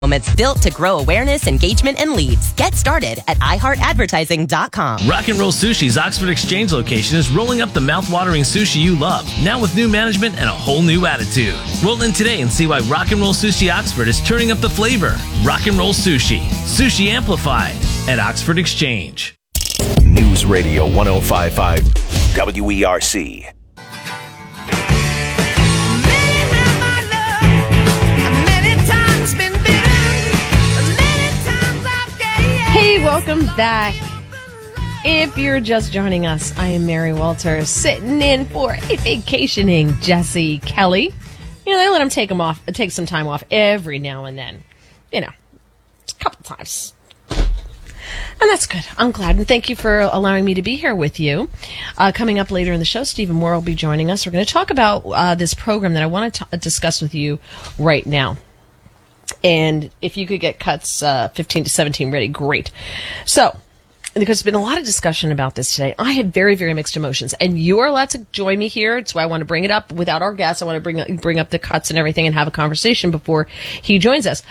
Moments built to grow awareness, engagement, and leads. Get started at iHeartAdvertising.com. Rock and Roll Sushi's Oxford Exchange location is rolling up the mouth-watering sushi you love, now with new management and a whole new attitude. Roll in today and see why Rock and Roll Sushi Oxford is turning up the flavor. Rock and Roll Sushi. Sushi amplified at Oxford Exchange. News Radio 105.5 WERC. Hey, welcome back. If you're just joining us, I am Mary Walters, sitting in for a vacationing Jesse Kelly. You know, they let him take some time off every now and then. You know, a couple times. And that's good. I'm glad. And thank you for allowing me to be here with you. Coming up later in the show, Stephen Moore will be joining us. We're going to talk about this program that I want to discuss with you right now. And if you could get cuts 15 to 17 ready, great. So, because there's been a lot of discussion about this today, I had very, very mixed emotions. And you are allowed to join me here. It's why I want to bring it up without our guests. I want to bring up the cuts and everything and have a conversation before he joins us.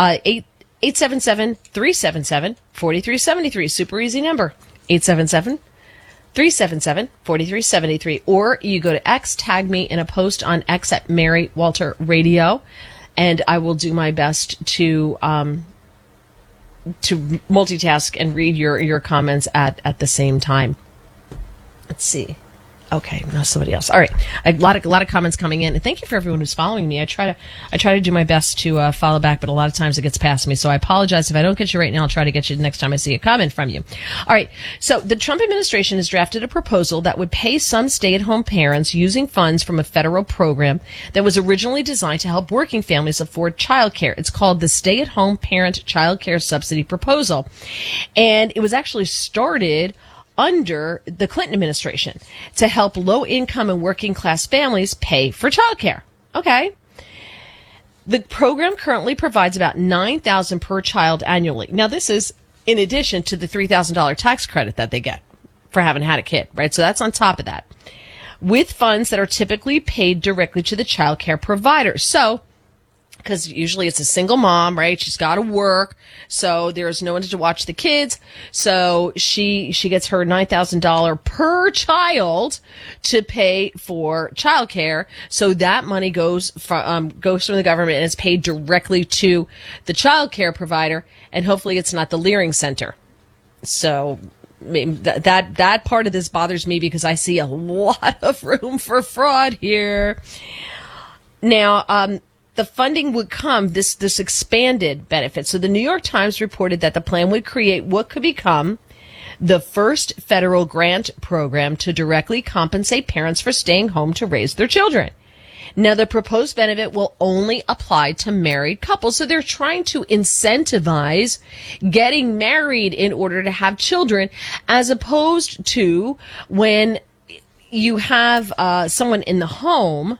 877-377-4373. Super easy number. 877-377-4373. Or you go to X, tag me in a post on X at Mary Walter Radio. And I will do my best to multitask and read your comments at the same time. Let's see. Okay, no, somebody else. All right, a lot of comments coming in, and thank you for everyone who's following me. I try to do my best to follow back, but a lot of times it gets past me. So I apologize if I don't get you right now. I'll try to get you the next time I see a comment from you. All right. So the Trump administration has drafted a proposal that would pay some stay-at-home parents using funds from a federal program that was originally designed to help working families afford childcare. It's called the Stay-at-Home Parent Childcare Subsidy Proposal, and it was actually started under the Clinton administration to help low-income and working-class families pay for childcare. Okay. The program currently provides about $9,000 per child annually. Now, this is in addition to the $3,000 tax credit that they get for having had a kid, right? So that's on top of that, with funds that are typically paid directly to the child care provider. So, because usually it's a single mom, right? She's got to work, so there's no one to watch the kids. So she gets her $9,000 per child to pay for childcare. So that money goes from the government and is paid directly to the child care provider. And hopefully it's not the Leering Center. So that part of this bothers me because I see a lot of room for fraud here. Now, the funding would come, this expanded benefit. So the New York Times reported that the plan would create what could become the first federal grant program to directly compensate parents for staying home to raise their children. Now, the proposed benefit will only apply to married couples. So they're trying to incentivize getting married in order to have children, as opposed to when you have someone in the home.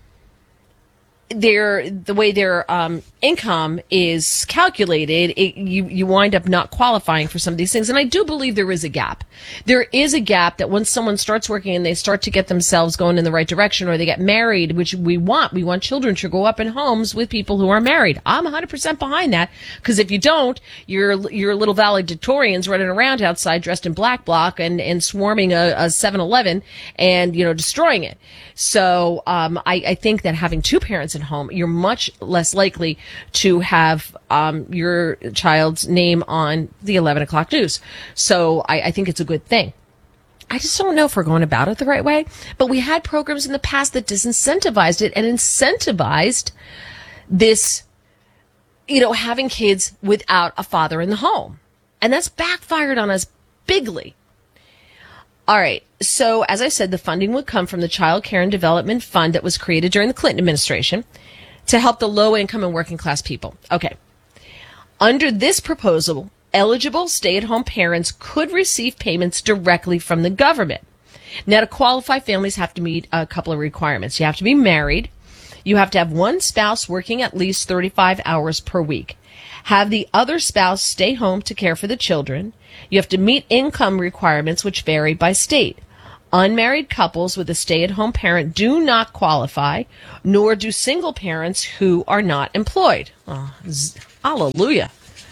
The way their income is calculated, you wind up not qualifying for some of these things. And I do believe there is a gap. There is a gap that once someone starts working and they start to get themselves going in the right direction, or they get married, which we want children to grow up in homes with people who are married. I'm 100% behind that, because if you don't, you're little valedictorians running around outside dressed in black bloc and swarming a 7-Eleven and, destroying it. So I think that having two parents at home, you're much less likely to have your child's name on the 11 o'clock news. So I think it's a good thing. I just don't know if we're going about it the right way. But we had programs in the past that disincentivized it and incentivized this, having kids without a father in the home. And that's backfired on us bigly. All right. So, as I said, the funding would come from the Child Care and Development Fund that was created during the Clinton administration to help the low-income and working-class people. Okay. Under this proposal, eligible stay-at-home parents could receive payments directly from the government. Now, to qualify, families have to meet a couple of requirements. You have to be married. You have to have one spouse working at least 35 hours per week. Have the other spouse stay home to care for the children. You have to meet income requirements, which vary by state. Unmarried couples with a stay-at-home parent do not qualify, nor do single parents who are not employed. Hallelujah.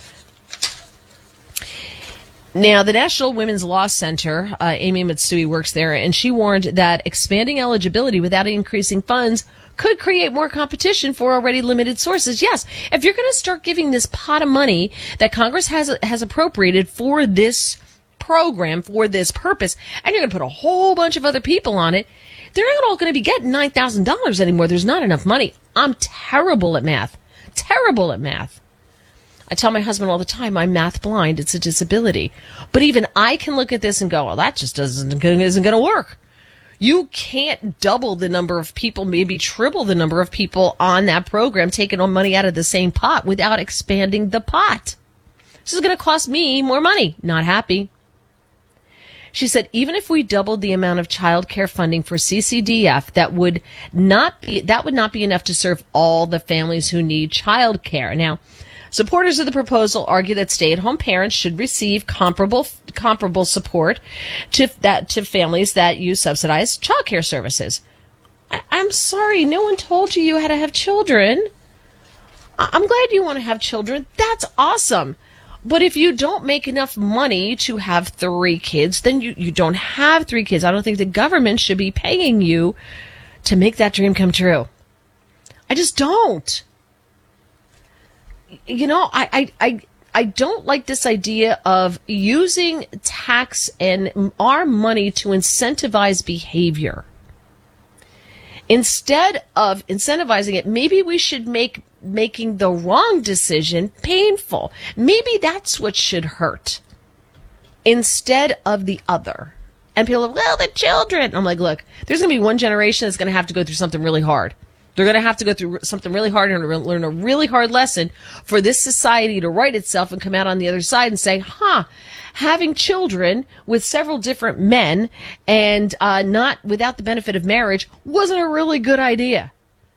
Now, the National Women's Law Center, Amy Matsui works there, and she warned that expanding eligibility without increasing funds could create more competition for already limited sources. Yes, if you're going to start giving this pot of money that Congress has appropriated for this program, for this purpose, and you're going to put a whole bunch of other people on it, they're not all going to be getting $9,000 anymore. There's not enough money. I'm terrible at math. Terrible at math. I tell my husband all the time, I'm math blind. It's a disability. But even I can look at this and go, well, that just isn't going to work. You can't double the number of people, maybe triple the number of people on that program taking on money out of the same pot without expanding the pot. This is going to cost me more money. Not happy. She said, even if we doubled the amount of child care funding for CCDF, that would not be enough to serve all the families who need child care. Now, supporters of the proposal argue that stay-at-home parents should receive comparable support to families that use subsidized child care services. I'm sorry, no one told you how to have children. I'm glad you want to have children. That's awesome. But if you don't make enough money to have 3 kids, then you don't have 3 kids. I don't think the government should be paying you to make that dream come true. I just don't. You know, I don't like this idea of using tax and our money to incentivize behavior. Instead of incentivizing it, maybe we should make making the wrong decision painful. Maybe that's what should hurt instead of the other. And people are, well, the children. I'm like, look, there's going to be one generation that's going to have to go through something really hard. They're going to have to go through something really hard and learn a really hard lesson for this society to right itself and come out on the other side and say, having children with several different men and not without the benefit of marriage wasn't a really good idea.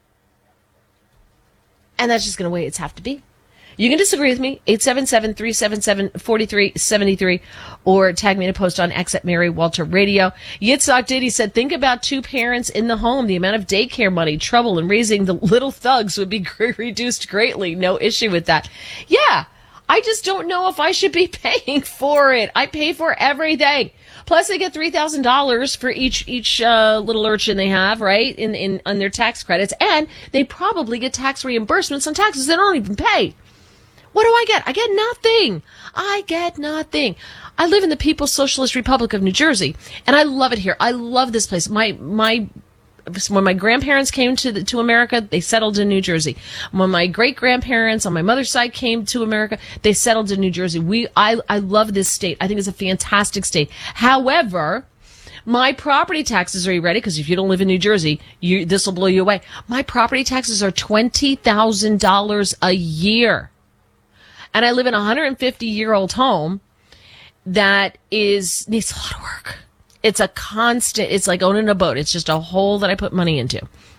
And that's just going to the way it's have to be. You can disagree with me, 877-377-4373, or tag me in a post on X at Mary Walter Radio. Yitzhak Diddy said, think about 2 parents in the home. The amount of daycare money, trouble, and raising the little thugs would be reduced greatly. No issue with that. Yeah, I just don't know if I should be paying for it. I pay for everything. Plus, they get $3,000 for each little urchin they have, right, in on their tax credits, and they probably get tax reimbursements on taxes they don't even pay. What do I get? I get nothing. I get nothing. I live in the People's Socialist Republic of New Jersey, and I love it here. I love this place. When my grandparents came to America, they settled in New Jersey. When my great-grandparents on my mother's side came to America, they settled in New Jersey. I love this state. I think it's a fantastic state. However, my property taxes, are you ready? Because if you don't live in New Jersey, this will blow you away. My property taxes are $20,000 a year. And I live in a 150-year-old home that needs a lot of work. It's a constant, it's like owning a boat. It's just a hole that I put money into.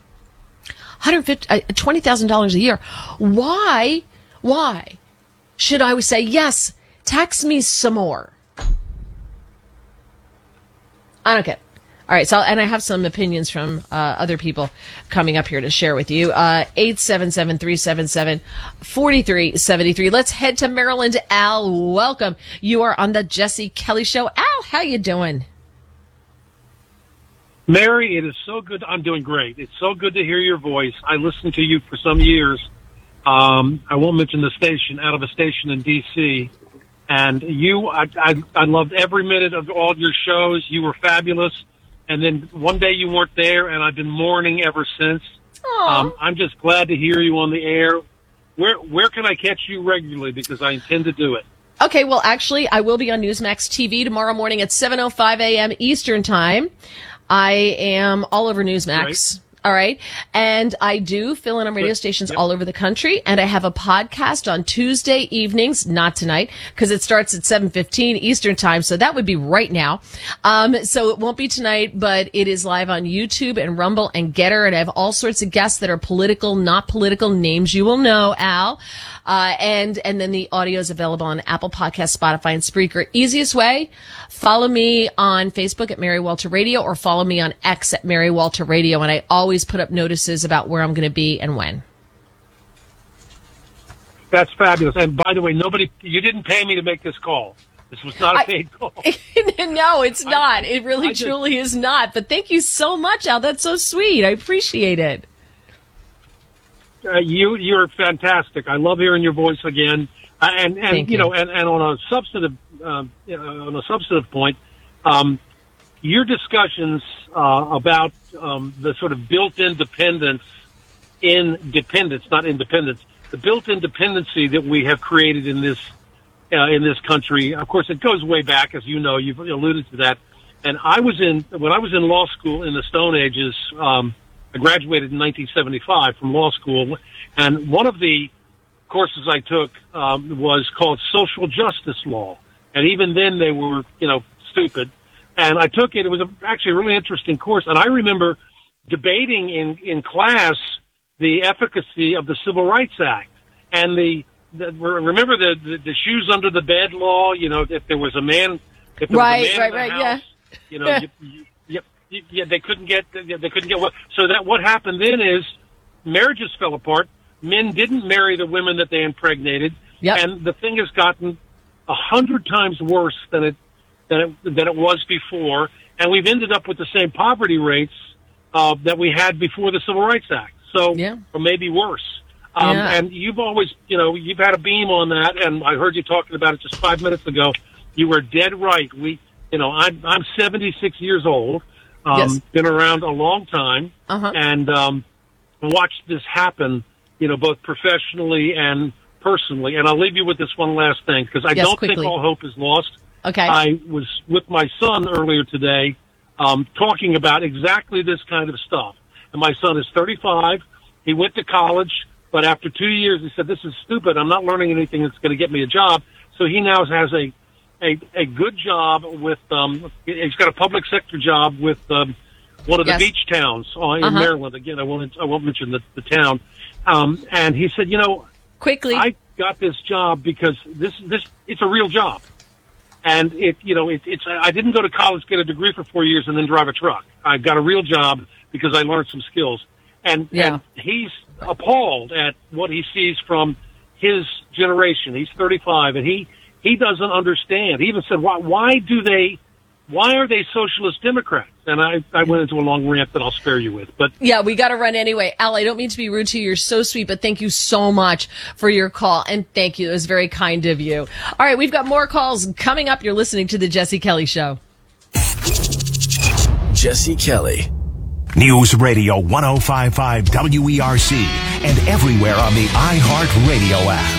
$20,000 a year. Why should I say, yes, tax me some more? I don't get it. All right, and I have some opinions from other people coming up here to share with you. 877-377-4373. Let's head to Maryland. Al, welcome. You are on the Jesse Kelly Show. Al, how you doing? Mary, it is so good. I'm doing great. It's so good to hear your voice. I listened to you for some years. I won't mention the station, out of a station in D.C., and I loved every minute of all your shows. You were fabulous. And then one day you weren't there, and I've been mourning ever since. I'm just glad to hear you on the air. Where can I catch you regularly? Because I intend to do it. Okay, well, actually, I will be on Newsmax TV tomorrow morning at 7:05 a.m. Eastern Time. I am all over Newsmax. Right. All right. And I do fill in on radio stations all over the country. And I have a podcast on Tuesday evenings, not tonight, because it starts at 7:15 Eastern Time. So that would be right now. So it won't be tonight, but it is live on YouTube and Rumble and Getter. And I have all sorts of guests that are political, not political, names you will know, Al. And then the audio is available on Apple Podcasts, Spotify, and Spreaker. Easiest way, follow me on Facebook at Mary Walter Radio, or follow me on X at Mary Walter Radio. And I always put up notices about where I'm going to be and when. That's fabulous. And by the way, you didn't pay me to make this call. This was not a paid call. No, it's not. It really, truly is not. But thank you so much, Al. That's so sweet. I appreciate it. You're fantastic. I love hearing your voice again. And on a substantive point, your discussions about the sort of built-in dependence not independence, the built-in dependency that we have created in this country. Of course, it goes way back, as you know. You've alluded to that. And when I was in law school in the Stone Ages. I graduated in 1975 from law school, and one of the courses I took was called social justice law. And even then, they were, stupid. And I took it. It was actually a really interesting course. And I remember debating in class the efficacy of the Civil Rights Act and remember the shoes under the bed law. If there was a man, in the house, yeah. They couldn't get what. So what happened then is marriages fell apart. Men didn't marry the women that they impregnated, and the thing has gotten 100 times worse than it was before. And we've ended up with the same poverty rates that we had before the Civil Rights Act. So, or maybe worse. And you've always, you've had a beam on that, and I heard you talking about it just 5 minutes ago. You were dead right. I'm 76 years old. Been around a long time, and watched this happen, both professionally and personally. And I'll leave you with this one last thing, because I don't think all hope is lost. Okay. I was with my son earlier today, talking about exactly this kind of stuff. And my son is 35. He went to college, but after 2 years, he said, "This is stupid. I'm not learning anything that's going to get me a job." So he now has a good job with, he's got a public sector job with one of the beach towns in Maryland. Again, I won't mention the town. And he said, quickly, I got this job because it's a real job. And I didn't go to college, get a degree for 4 years, and then drive a truck. I got a real job because I learned some skills. And he's appalled at what he sees from his generation. He's 35, and he doesn't understand. He even said, why are they socialist Democrats? And I went into a long rant that I'll spare you with. But yeah, we got to run anyway. Al, I don't mean to be rude to you. You're so sweet, but thank you so much for your call. And thank you. It was very kind of you. All right, we've got more calls coming up. You're listening to The Jesse Kelly Show. Jesse Kelly. News Radio 105.5 WERC and everywhere on the iHeartRadio app.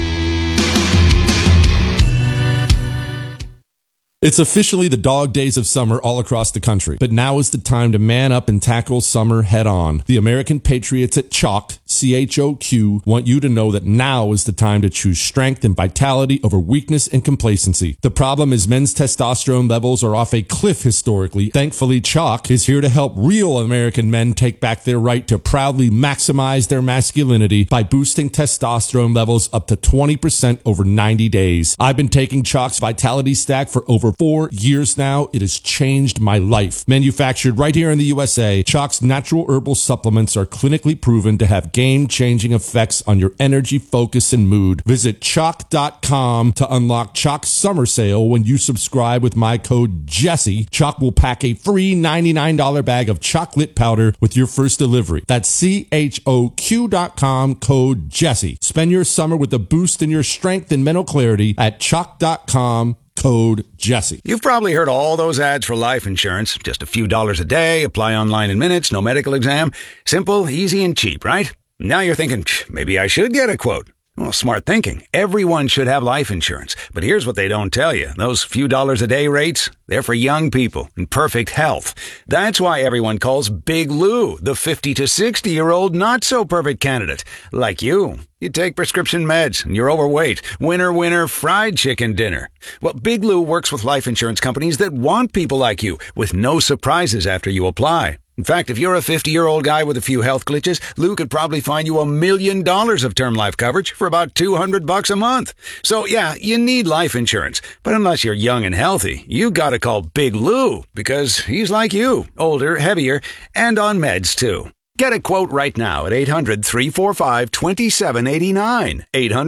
It's officially the dog days of summer all across the country, but now is the time to man up and tackle summer head on. The American Patriots at Chalk, CHOQ, want you to know that now is the time to choose strength and vitality over weakness and complacency. The problem is men's testosterone levels are off a cliff historically. Thankfully, Chalk is here to help real American men take back their right to proudly maximize their masculinity by boosting testosterone levels up to 20% over 90 days. I've been taking Chalk's Vitality Stack for over 4 years now. It has changed my life. Manufactured right here in the USA, Chalk's natural herbal supplements are clinically proven to have game-changing effects on your energy, focus, and mood. Visit Chalk.com to unlock Chalk's summer sale. When you subscribe with my code Jesse, Chalk will pack a free $99 bag of chocolate powder with your first delivery. That's CHOQ.com, code Jesse. Spend your summer with a boost in your strength and mental clarity at Chalk.com. Code Jesse. You've probably heard all those ads for life insurance. Just a few dollars a day, apply online in minutes, no medical exam. Simple, easy, and cheap, right? Now you're thinking, maybe I should get a quote. Well, smart thinking. Everyone should have life insurance. But here's what they don't tell you. Those few dollars a day rates, they're for young people in perfect health. That's why everyone calls Big Lou the 50 to 60-year-old not-so-perfect candidate. Like you. You take prescription meds and you're overweight. Winner, fried chicken dinner. Well, Big Lou works with life insurance companies that want people like you with no surprises after you apply. In fact, if you're a 50-year-old guy with a few health glitches, Lou could probably find you $1 million of term life coverage for about $200 a month. So yeah, you need life insurance. But unless you're young and healthy, you gotta call Big Lou because he's like you, older, heavier, and on meds too. Get a quote right now at 800-345-2789.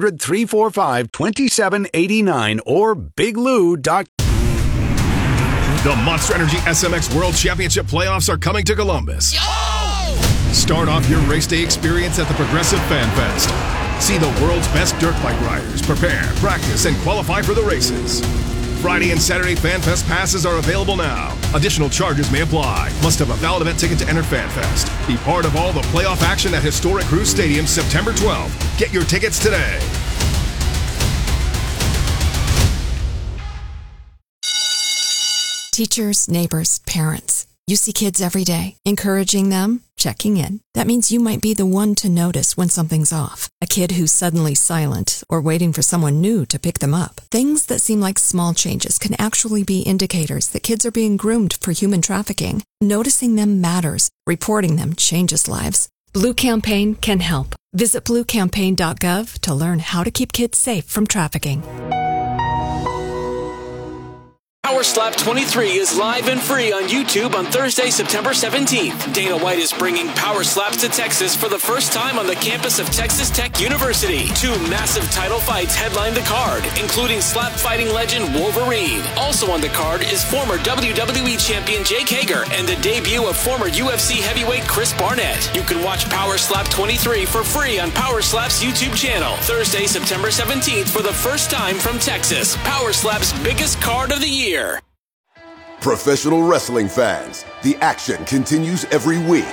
800-345-2789 or biglou.com. The Monster Energy SMX World Championship playoffs are coming to Columbus. Start off your race day experience at the Progressive Fan Fest. See the world's best dirt bike riders prepare, practice, and qualify for the races. Friday and Saturday Fan Fest passes are available now. Additional charges may apply. Must have a valid event ticket to enter Fan Fest. Be part of all the playoff action at historic Cruise Stadium September 12th. Get your tickets today. Teachers, neighbors, parents. You see kids every day. Encouraging them, checking in. That means you might be the one to notice when something's off. A kid who's suddenly silent or waiting for someone new to pick them up. Things that seem like small changes can actually be indicators that kids are being groomed for human trafficking. Noticing them matters. Reporting them changes lives. Blue Campaign can help. Visit bluecampaign.gov to learn how to keep kids safe from trafficking. Power Slap 23 is live and free on YouTube on Thursday, September 17th. Dana White is bringing Power Slaps to Texas for the first time on the campus of Texas Tech University. 2 massive title fights headline the card, including slap fighting legend Wolverine. Also on the card is former WWE champion Jake Hager and the debut of former UFC heavyweight Chris Barnett. You can watch Power Slap 23 for free on Power Slap's YouTube channel. Thursday, September 17th for the first time from Texas. Power Slap's biggest card of the year. Professional wrestling fans, the action continues every week.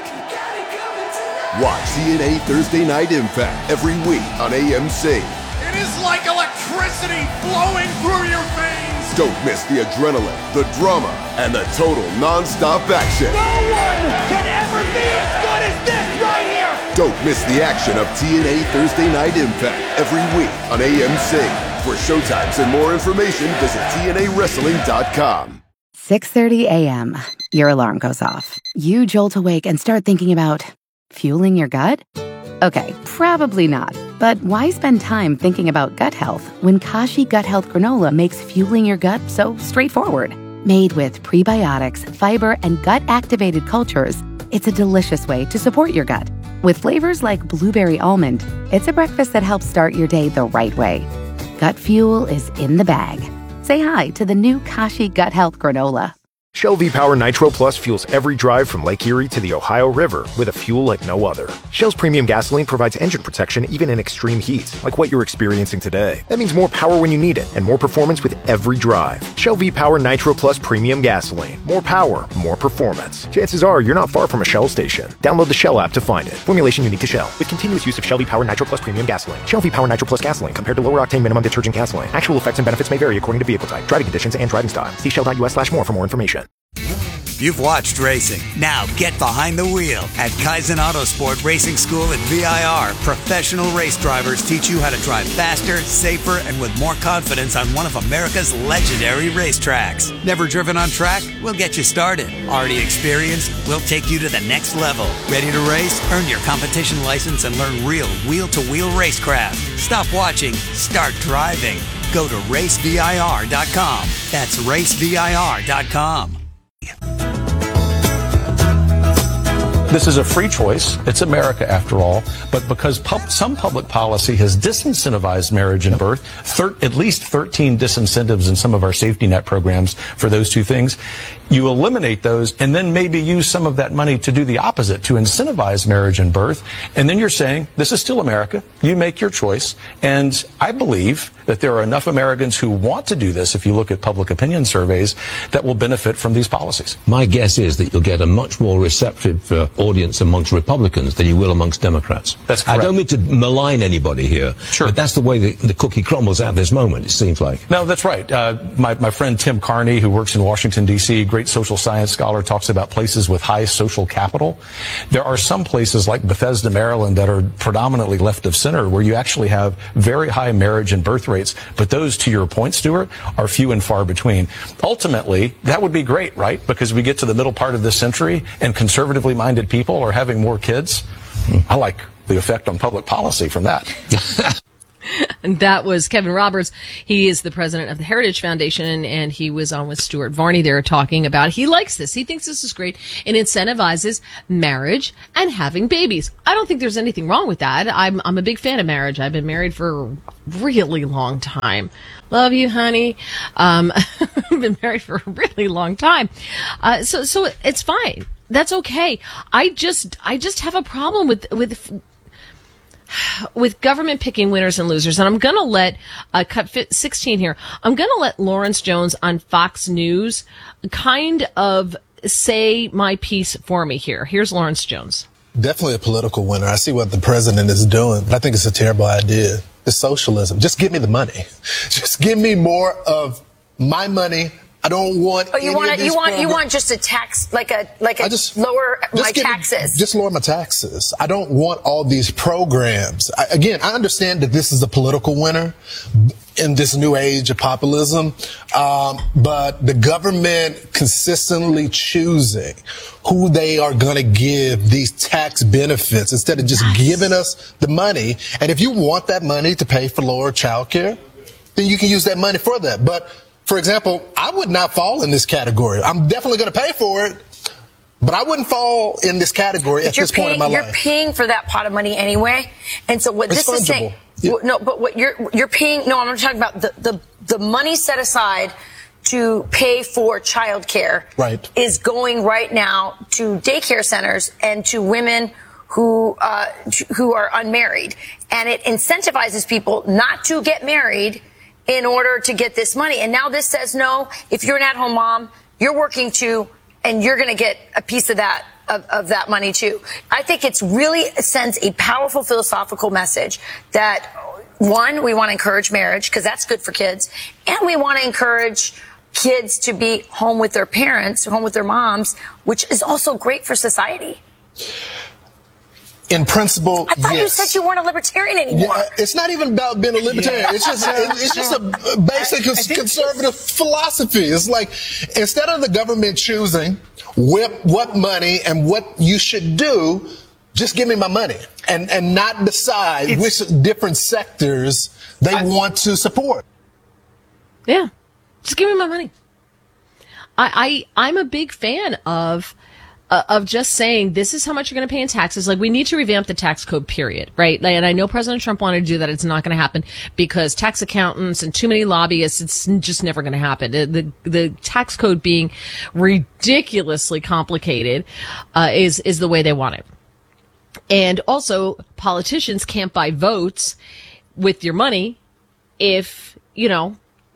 Watch TNA Thursday Night Impact every week on AMC. It is like electricity flowing through your veins. Don't miss the adrenaline, the drama, and the total non-stop action. No one can ever be as good as this right here. Don't miss the action of TNA Thursday Night Impact every week on AMC. For showtimes and more information, visit TNAWrestling.com. 6:30 a.m. Your alarm goes off. You jolt awake and start thinking about fueling your gut? Okay, probably not. But why spend time thinking about gut health when Kashi Gut Health Granola makes fueling your gut so straightforward? Made with prebiotics, fiber, and gut-activated cultures, it's a delicious way to support your gut. With flavors like blueberry almond, it's a breakfast that helps start your day the right way. Gut fuel is in the bag. Say hi to the new Kashi Gut Health Granola. Shell V-Power Nitro Plus fuels every drive from Lake Erie to the Ohio River with a fuel like no other. Shell's premium gasoline provides engine protection even in extreme heat, like what you're experiencing today. That means more power when you need it, and more performance with every drive. Shell V-Power Nitro Plus premium gasoline. More power, more performance. Chances are you're not far from a Shell station. Download the Shell app to find it. Formulation unique to Shell. With continuous use of Shell V-Power Nitro Plus premium gasoline. Shell V-Power Nitro Plus gasoline compared to lower octane minimum detergent gasoline. Actual effects and benefits may vary according to vehicle type, driving conditions, and driving style. See shell.us/more for more information. You've watched racing. Now get behind the wheel. At Kaizen Autosport Racing School at VIR, professional race drivers teach you how to drive faster, safer, and with more confidence on one of America's legendary racetracks. Never driven on track? We'll get you started. Already experienced? We'll take you to the next level. Ready to race? Earn your competition license and learn real wheel-to-wheel racecraft. Stop watching. Start driving. Go to racevir.com. That's racevir.com. This is a free choice. It's America, after all. But because some public policy has disincentivized marriage and birth, at least 13 disincentives in some of our safety net programs for those two things, you eliminate those and then maybe use some of that money to do the opposite, to incentivize marriage and birth. And then you're saying, this is still America. You make your choice. And I believe that there are enough Americans who want to do this, if you look at public opinion surveys, that will benefit from these policies. My guess is that you'll get a much more receptive audience amongst Republicans than you will amongst Democrats. That's correct. I don't mean to malign anybody here, sure, but that's the way the cookie crumbles at this moment, it seems like. No, that's right. My friend Tim Carney, who works in Washington, D.C., great social science scholar, talks about places with high social capital. There are some places like Bethesda, Maryland, that are predominantly left of center, where you actually have very high marriage and birth rates. But those, to your point, Stuart, are few and far between. Ultimately, that would be great, right? Because we get to the middle part of this century and conservatively minded people are having more kids. I like the effect on public policy from that. And that was Kevin Roberts. He is the president of the Heritage Foundation, and he was on with Stuart Varney there talking about he likes this. He thinks this is great. It incentivizes marriage and having babies. I don't think there's anything wrong with that. I'm a big fan of marriage. I've been married for a really long time. Love you, honey. I've been married for a really long time. So it's fine. That's okay. I just have a problem with government picking winners and losers. And I'm going to let, cut 16 here, I'm going to let Lawrence Jones on Fox News kind of say my piece for me here. Here's Lawrence Jones. Definitely a political winner. I see what the president is doing, but I think it's a terrible idea. It's socialism. Just give me the money. Just give me more of my money. I don't want. Oh, you want just a tax, like a lower my taxes. Just lower my taxes. I don't want all these programs. I understand that this is a political winner in this new age of populism, but the government consistently choosing who they are going to give these tax benefits instead of just giving us the money. And if you want that money to pay for lower child care, then you can use that money for that. But for example, I would not fall in this category. I'm definitely going to pay for it, but I wouldn't fall in this category at this point in my life. You're paying for that pot of money anyway. And so what this is saying, no, but what you're paying, no, I'm talking about the money set aside to pay for childcare is going right now to daycare centers and to women who are unmarried. And it incentivizes people not to get married in order to get this money. And now this says, no, if you're an at-home mom, you're working too, and you're going to get a piece of that of that money too. I think it's really sends a powerful philosophical message that, one, we want to encourage marriage because that's good for kids, and we want to encourage kids to be home with their parents, home with their moms, which is also great for society. In principle, I thought you said you weren't a libertarian anymore. Yeah, it's not even about being a libertarian. It's just a basic conservative philosophy. It's like, instead of the government choosing what money and what you should do, just give me my money and not decide which different sectors they want to support. Yeah, just give me my money. I'm a big fan of just saying this is how much you're going to pay in taxes. Like, we need to revamp the tax code, period, right? And I know President Trump wanted to do that. It's not going to happen because tax accountants and too many lobbyists, it's just never going to happen. The tax code being ridiculously complicated is the way they want it. And also, politicians can't buy votes with your money if, you know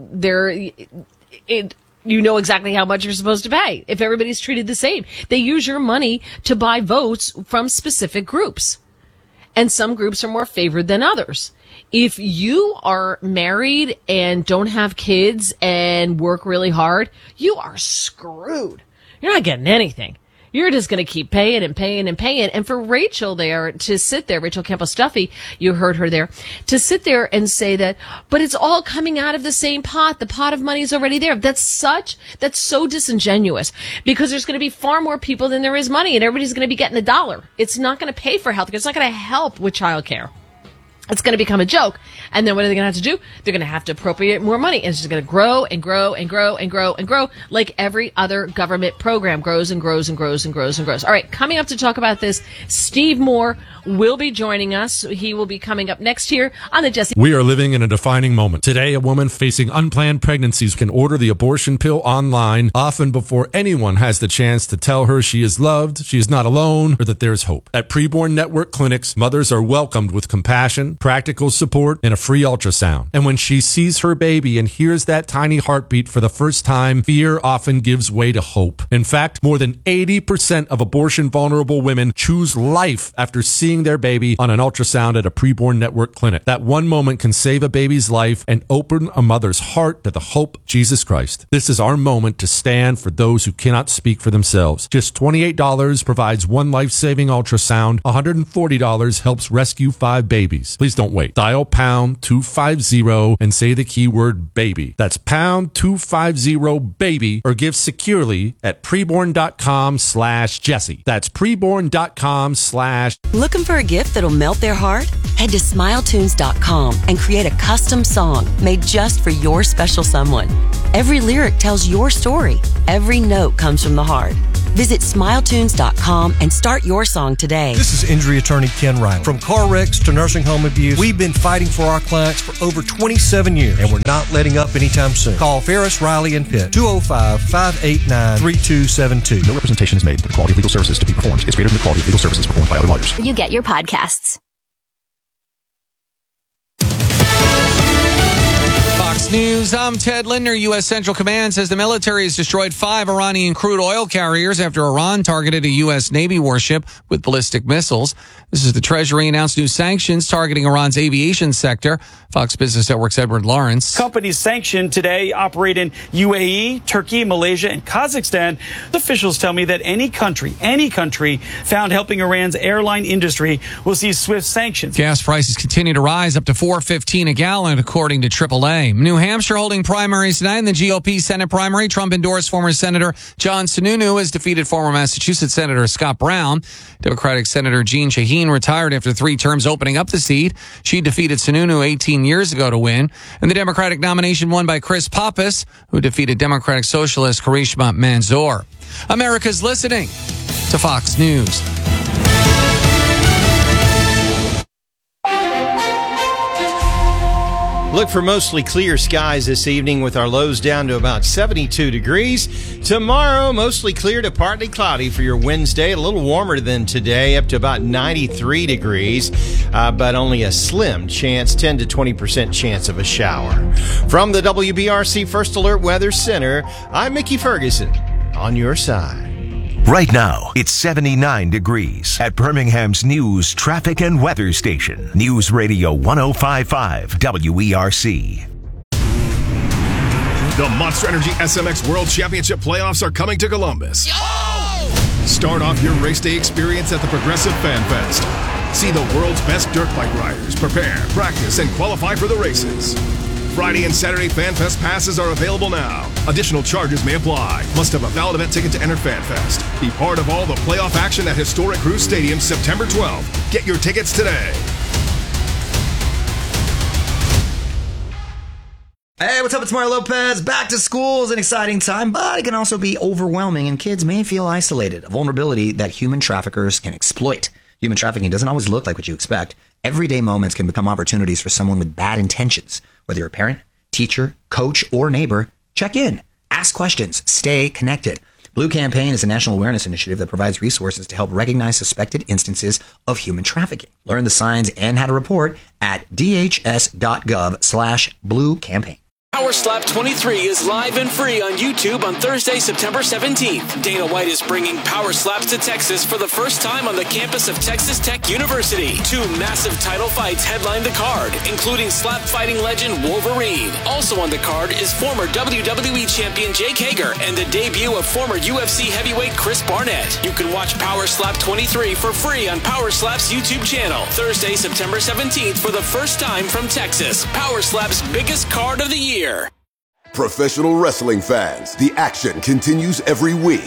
exactly how much you're supposed to pay. If everybody's treated the same, they use your money to buy votes from specific groups. And some groups are more favored than others. If you are married and don't have kids and work really hard, you are screwed. You're not getting anything. You're just going to keep paying and paying and paying. And for Rachel there to sit there, Rachel Campos-Duffy, you heard her there, to sit there and say that, but it's all coming out of the same pot. The pot of money is already there. That's so disingenuous, because there's going to be far more people than there is money, and everybody's going to be getting $1. It's not going to pay for health care. It's not going to help with childcare. It's going to become a joke. And then what are they going to have to do? They're going to have to appropriate more money. And it's just going to grow and grow and grow and grow and grow, like every other government program grows and grows and grows and grows and grows. All right, coming up to talk about this, Steve Moore will be joining us. He will be coming up next here on the Jesse. We are living in a defining moment. Today, a woman facing unplanned pregnancies can order the abortion pill online, often before anyone has the chance to tell her she is loved, she is not alone, or that there is hope. At Preborn Network clinics, mothers are welcomed with compassion, practical support, and a free ultrasound. And when she sees her baby and hears that tiny heartbeat for the first time, fear often gives way to hope. In fact, more than 80% of abortion-vulnerable women choose life after seeing their baby on an ultrasound at a Preborn Network clinic. That one moment can save a baby's life and open a mother's heart to the hope of Jesus Christ. This is our moment to stand for those who cannot speak for themselves. Just $28 provides one life-saving ultrasound. $140 helps rescue 5 babies. Please don't wait. Dial pound 250 and say the keyword baby. That's pound 250 baby, or give securely at preborn.com/Jesse. That's preborn.com/. Looking for a gift that'll melt their heart? Head to smiletunes.com and create a custom song made just for your special someone. Every lyric tells your story. Every note comes from the heart. Visit smiletunes.com and start your song today. This is injury attorney Ken Riley. From car wrecks to nursing home abuse, we've been fighting for our clients for over 27 years, and we're not letting up anytime soon. Call Ferris, Riley, and Pitt, 205-589-3272. No representation is made that the quality of legal services to be performed is greater than the quality of legal services performed by other lawyers. You get your podcasts. Fox News, I'm Ted Lindner. U.S. Central Command says the military has destroyed 5 Iranian crude oil carriers after Iran targeted a U.S. Navy warship with ballistic missiles. This is the Treasury announced new sanctions targeting Iran's aviation sector. Fox Business Network's Edward Lawrence. Companies sanctioned today operate in UAE, Turkey, Malaysia, and Kazakhstan. Officials tell me that any country found helping Iran's airline industry will see swift sanctions. Gas prices continue to rise up to $4.15 a gallon, according to AAA. New Hampshire holding primaries tonight in the GOP Senate primary. Trump endorsed former Senator John Sununu as defeated former Massachusetts Senator Scott Brown. Democratic Senator Jeanne Shaheen retired after 3 terms, opening up the seat. She defeated Sununu 18 years ago to win. And the Democratic nomination won by Chris Pappas, who defeated Democratic Socialist Karishma Manzoor. America's listening to Fox News. Look for mostly clear skies this evening with our lows down to about 72 degrees. Tomorrow, mostly clear to partly cloudy for your Wednesday. A little warmer than today, up to about 93 degrees, but only a slim chance, 10 to 20% chance of a shower. From the WBRC First Alert Weather Center, I'm Mickey Ferguson, on your side. Right now, it's 79 degrees at Birmingham's news, traffic, and weather station. News Radio 105.5 WERC. The Monster Energy SMX World Championship playoffs are coming to Columbus. Start off your race day experience at the Progressive Fan Fest. See the world's best dirt bike riders prepare, practice, and qualify for the races. Friday and Saturday FanFest passes are available now. Additional charges may apply. Must have a valid event ticket to enter FanFest. Be part of all the playoff action at historic Cruise Stadium September 12th. Get your tickets today. Hey, what's up? It's Mario Lopez. Back to school is an exciting time, but it can also be overwhelming, and kids may feel isolated, a vulnerability that human traffickers can exploit. Human trafficking doesn't always look like what you expect. Everyday moments can become opportunities for someone with bad intentions. Whether you're a parent, teacher, coach, or neighbor, check in, ask questions, stay connected. Blue Campaign is a national awareness initiative that provides resources to help recognize suspected instances of human trafficking. Learn the signs and how to report at dhs.gov/Blue Campaign. Power Slap 23 is live and free on YouTube on Thursday, September 17th. Dana White is bringing Power Slaps to Texas for the first time on the campus of Texas Tech University. 2 massive title fights headline the card, including slap fighting legend Wolverine. Also on the card is former WWE champion Jake Hager and the debut of former UFC heavyweight Chris Barnett. You can watch Power Slap 23 for free on Power Slap's YouTube channel. Thursday, September 17th for the first time from Texas. Power Slap's biggest card of the year. Professional wrestling fans, the action continues every week.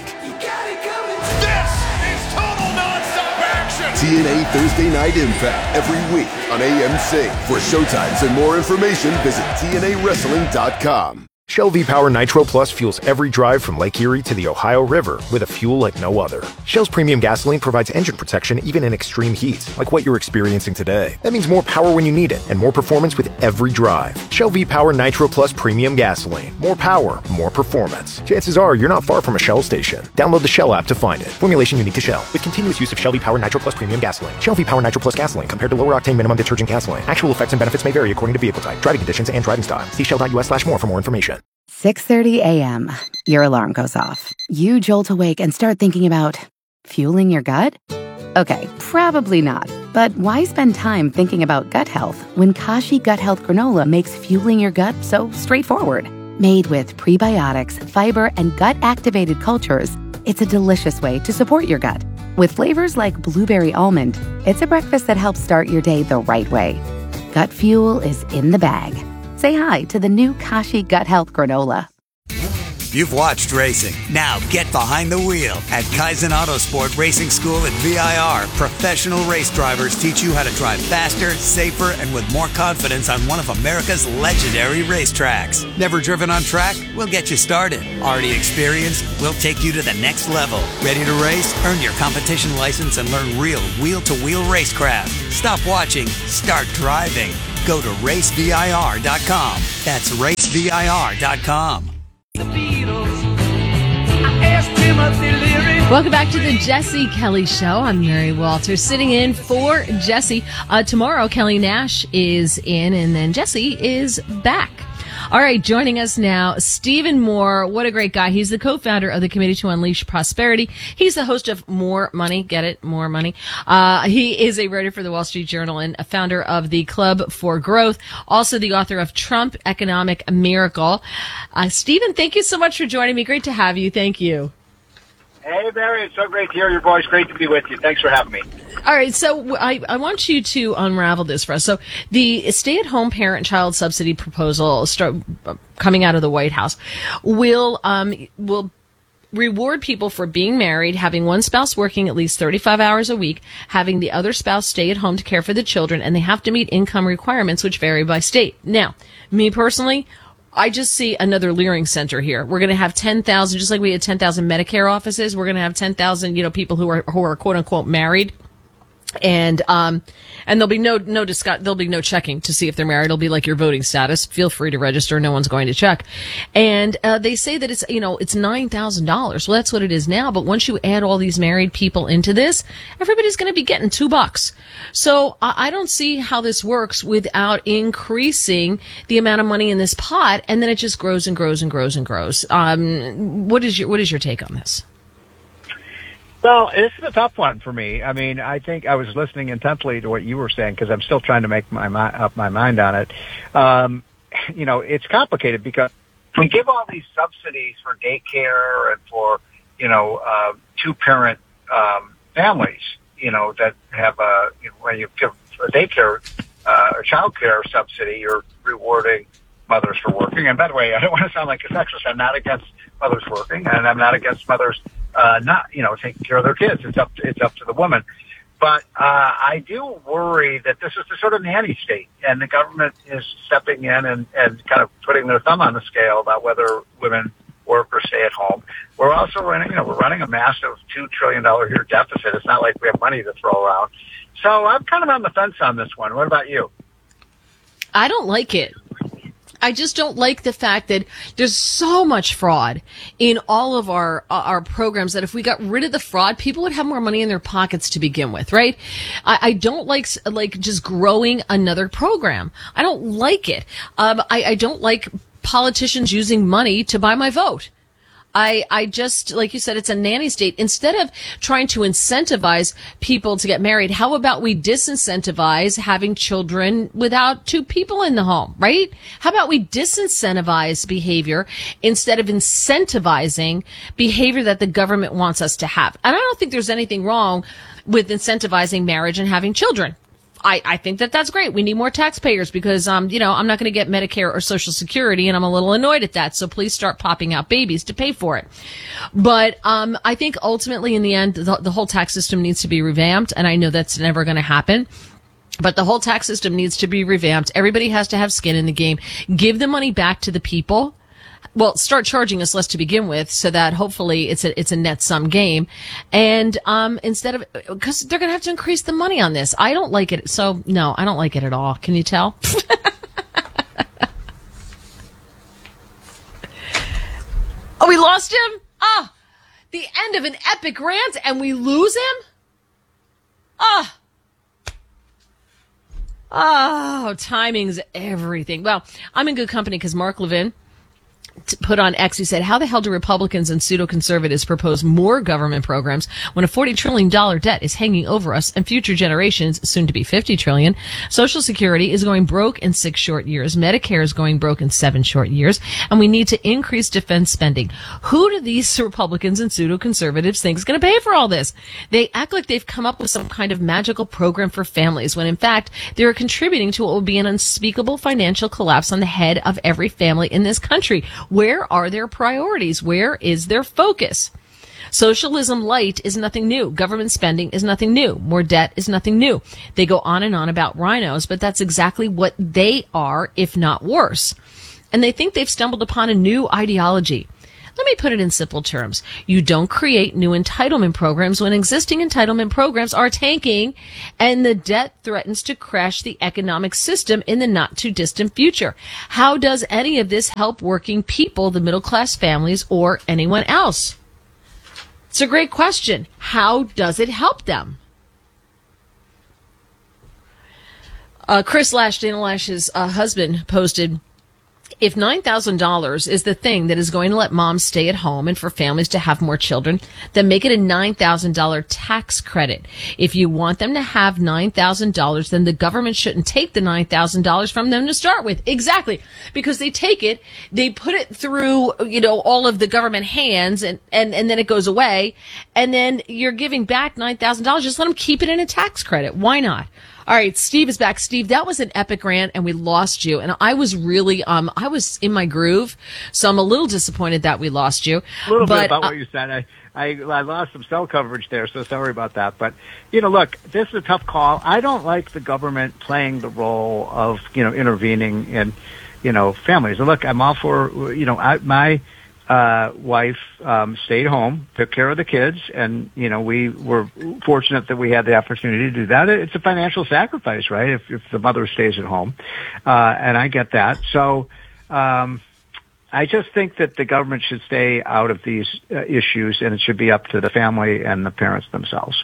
This is total nonstop action. TNA Thursday Night Impact every week on AMC. For showtimes and more information, visit TNAWrestling.com. Shell V-Power Nitro Plus fuels every drive from Lake Erie to the Ohio River with a fuel like no other. Shell's premium gasoline provides engine protection even in extreme heat, like what you're experiencing today. That means more power when you need it and more performance with every drive. Shell V-Power Nitro Plus premium gasoline. More power, more performance. Chances are you're not far from a Shell station. Download the Shell app to find it. Formulation unique to Shell. With continuous use of Shell V-Power Nitro Plus premium gasoline. Shell V-Power Nitro Plus gasoline compared to lower octane minimum detergent gasoline. Actual effects and benefits may vary according to vehicle type, driving conditions, and driving style. See shell.us/more for more information. 6:30 a.m. Your alarm goes off. You jolt awake and start thinking about fueling your gut? Okay, probably not. But why spend time thinking about gut health when Kashi Gut Health Granola makes fueling your gut so straightforward? Made with prebiotics, fiber, and gut-activated cultures, it's a delicious way to support your gut. With flavors like blueberry almond, it's a breakfast that helps start your day the right way. Gut fuel is in the bag. Say hi to the new Kashi Gut Health Granola. You've watched racing. Now get behind the wheel at Kaizen Autosport Racing School at VIR. Professional race drivers teach you how to drive faster, safer, and with more confidence on one of America's legendary racetracks. Never driven on track? We'll get you started. Already experienced? We'll take you to the next level. Ready to race? Earn your competition license and learn real wheel-to-wheel racecraft. Stop watching. Start driving. Go to racevir.com. That's racevir.com. Welcome back to the Jesse Kelly Show. I'm Mary Walters, sitting in for Jesse. Tomorrow, Kelly Nash is in, and then Jesse is back. All right, joining us now, Stephen Moore. What a great guy. He's the co-founder of the Committee to Unleash Prosperity. He's the host of More Money. Get it? More Money. He is a writer for the Wall Street Journal and a founder of the Club for Growth. Also the author of Trump Economic Miracle. Stephen, thank you so much for joining me. Great to have you. Thank you. Hey, Barry, it's so great to hear your voice. Great to be with you. Thanks for having me. All right, so I want you to unravel this for us. So the stay-at-home parent-child subsidy proposal coming out of the White House will reward people for being married, having one spouse working at least 35 hours a week, having the other spouse stay at home to care for the children, and they have to meet income requirements, which vary by state. Now, me personally, I just see another Leering Center here. We're going to have 10,000, just like we had 10,000 Medicare offices. We're going to have 10,000, people who are quote unquote married. And there'll be there'll be no checking to see if they're married. It'll be like your voting status. Feel free to register. No one's going to check. And, they say that it's $9,000. Well, that's what it is now. But once you add all these married people into this, everybody's going to be getting $2. So I don't see how this works without increasing the amount of money in this pot. And then it just grows and grows and grows and grows. What is your take on this? Well, this is a tough one for me. I mean, I think I was listening intently to what you were saying because I'm still trying to make up my mind on it. It's complicated because we give all these subsidies for daycare and for, two-parent families, that have when you give a daycare or child care subsidy, you're rewarding mothers for working. And by the way, I don't want to sound like a sexist. I'm not against mothers working, and I'm not against mothers taking care of their kids. It's up to the woman. But I do worry that this is the sort of nanny state, and the government is stepping in and kind of putting their thumb on the scale about whether women work or stay at home. We're also running a massive $2 trillion a year deficit. It's not like we have money to throw around. So I'm kind of on the fence on this one. What about you? I don't like it. I just don't like the fact that there's so much fraud in all of our programs that if we got rid of the fraud, people would have more money in their pockets to begin with, right? I don't like just growing another program. I don't like it. I don't like politicians using money to buy my vote. I just, like you said, it's a nanny state. Instead of trying to incentivize people to get married, how about we disincentivize having children without two people in the home, right? How about we disincentivize behavior instead of incentivizing behavior that the government wants us to have? And I don't think there's anything wrong with incentivizing marriage and having children. I think that that's great. We need more taxpayers because, I'm not going to get Medicare or Social Security, and I'm a little annoyed at that. So please start popping out babies to pay for it. But I think ultimately, in the end, the whole tax system needs to be revamped, and I know that's never going to happen. But the whole tax system needs to be revamped. Everybody has to have skin in the game. Give the money back to the people. Well, start charging us less to begin with so that hopefully it's a net sum game. And, instead of, cause they're going to have to increase the money on this. I don't like it. So no, I don't like it at all. Can you tell? Oh, we lost him? Ah, the end of an epic rant and we lose him? Oh, timing's everything. Well, I'm in good company because Mark Levin put on X, who said, how the hell do Republicans and pseudo-conservatives propose more government programs when a $40 trillion debt is hanging over us and future generations, soon to be $50 trillion? Social Security is going broke in 6 short years. Medicare is going broke in 7 short years. And we need to increase defense spending. Who do these Republicans and pseudo-conservatives think is going to pay for all this? They act like they've come up with some kind of magical program for families, when in fact they're contributing to what will be an unspeakable financial collapse on the head of every family in this country. Where are their priorities? Where is their focus? Socialism light is nothing new. Government spending is nothing new. More debt is nothing new. They go on and on about rhinos, but that's exactly what they are, if not worse. And they think they've stumbled upon a new ideology. Let me put it in simple terms. You don't create new entitlement programs when existing entitlement programs are tanking and the debt threatens to crash the economic system in the not too distant future. How does any of this help working people, the middle class families, or anyone else? It's a great question. How does it help them? Chris Lash, Dana Lash's husband, posted, if $9,000 is the thing that is going to let moms stay at home and for families to have more children, then make it a $9,000 tax credit. If you want them to have $9,000, then the government shouldn't take the $9,000 from them to start with. Exactly. Because they take it, they put it through, all of the government hands and then it goes away. And then you're giving back $9,000. Just let them keep it in a tax credit. Why not? All right, Steve is back. Steve, that was an epic rant, and we lost you. And I was really, I was in my groove, so I'm a little disappointed that we lost you. A little bit about what you said. I lost some cell coverage there, so sorry about that. But, look, this is a tough call. I don't like the government playing the role of, intervening in, families. And look, I'm all for, my wife stayed home, took care of the kids, and we were fortunate that we had the opportunity to do that. It's a financial sacrifice, right? If the mother stays at home, and I get that. So I just think that the government should stay out of these issues, and it should be up to the family and the parents themselves.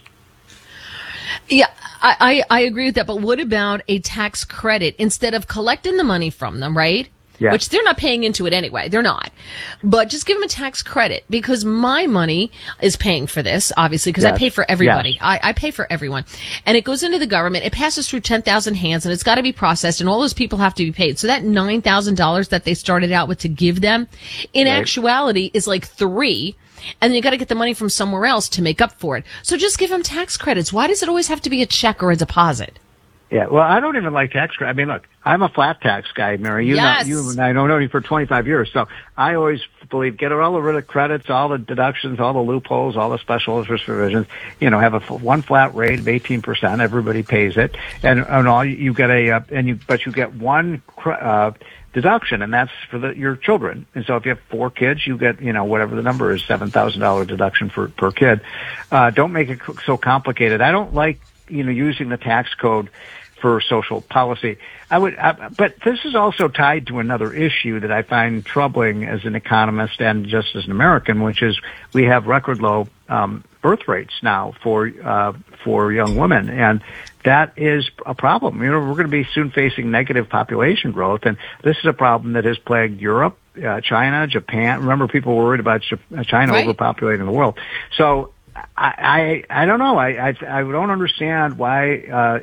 Yeah, I agree with that. But what about a tax credit instead of collecting the money from them, right? Yeah. Which they're not paying into it anyway. They're not. But just give them a tax credit, because my money is paying for this, obviously, because I pay for everybody. Yes. I pay for everyone. And it goes into the government. It passes through 10,000 hands, and it's got to be processed, and all those people have to be paid. So that $9,000 that they started out with to give them, in actuality, is like $3,000. And then you got to get the money from somewhere else to make up for it. So just give them tax credits. Why does it always have to be a check or a deposit? Yeah, well, I don't even like tax credit. I mean, look, I'm a flat tax guy, Mary. You and I don't know you for 25 years, so I always believe get all the credits, all the deductions, all the loopholes, all the special interest provisions. Have one flat rate of 18%. Everybody pays it, and all you get but you get one deduction, and that's for your children. And so if you have 4 kids, you get whatever the number is, $7,000 deduction per kid. Don't make it so complicated. I don't like using the tax code for social policy. But this is also tied to another issue that I find troubling as an economist and just as an American, which is we have record low birth rates now for young women, and that is a problem. We're going to be soon facing negative population growth, and this is a problem that has plagued Europe, China, Japan. Remember, people were worried about China overpopulating the world. So I don't know. I don't understand why